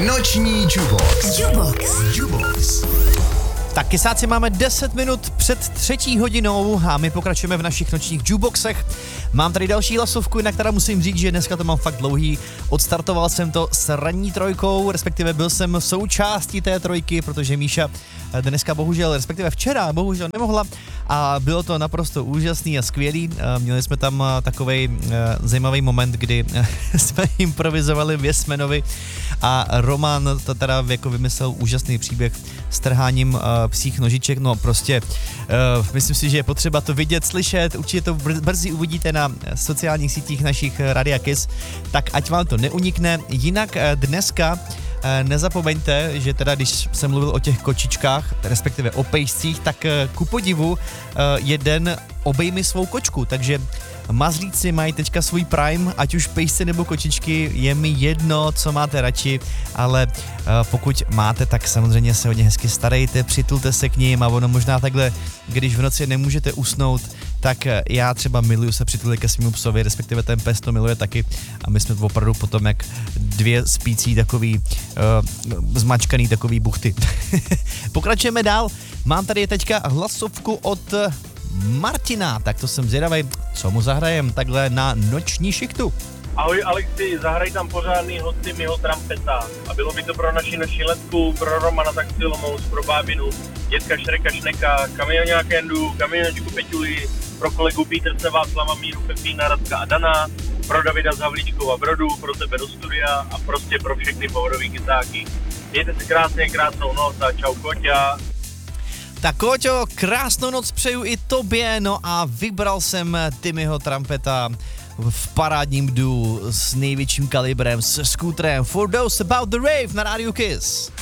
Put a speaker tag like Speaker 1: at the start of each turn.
Speaker 1: Noční Jubox.
Speaker 2: Tak kysáci, máme 10 minut před 3. hodinou a my pokračujeme v našich nočních jukeboxech. Mám tady další hlasovku, na která musím říct, že dneska to mám fakt dlouhý. Odstartoval jsem to s ranní trojkou, respektive byl jsem součástí té trojky, protože Míša dneska respektive včera bohužel nemohla a bylo to naprosto úžasný a skvělý. Měli jsme tam takovej zajímavý moment, kdy jsme improvizovali v Jesmenovi a Roman to teda jako vymyslel úžasný příběh s trháním psích nožiček, no prostě myslím si, že je potřeba to vidět, slyšet, určitě to brzy uvidíte na sociálních sítích našich Radia Kiss, tak ať vám to neunikne. Jinak dneska nezapomeňte, že teda když jsem mluvil o těch kočičkách, respektive o pejscích, tak ku podivu je den obejmi svou kočku, takže mazlíci mají teďka svůj prime, ať už pejsci nebo kočičky, je mi jedno, co máte radši, ale pokud máte, tak samozřejmě se o ně hezky starejte, přitulte se k ním a ono možná takhle, když v noci nemůžete usnout, tak já třeba miluju se přitulit ke svému psovi, respektive ten pes to miluje taky a my jsme opravdu potom jak dvě spící takový zmačkaný takový buchty. Pokračujeme dál, mám tady teďka hlasovku od Martina, tak to jsem zvědavej, co mu zahrajem takhle na noční šichtu.
Speaker 3: Ahoj Alexi, zahraj tam pořádný hosty mýho trampeta. A bylo by to pro naši noční letku, pro Romana Taxi Olomouc, pro bábinu, dětka Šreka Šneka, kamioňák Kendu, kamionečku Peťuli, pro kolegu Pítrce Václava, Míru, Pepína, Radka a Dana, pro Davida z Havlíčkova Brodu, pro tebe do studia a prostě pro všechny pohodový kysáky. Mějte se krásně, krásnou noc a čau Koťa.
Speaker 2: Tak Koťo, krásnou noc přeju i tobě, no a vybral jsem Timmyho trampeta v parádním duo s největším kalibrem, s Scooterem, For Those About the Rave na Radio Kiss.